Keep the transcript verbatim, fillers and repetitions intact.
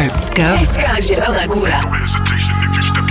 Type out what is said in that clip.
Eska Zielona Góra. No hesitation if you step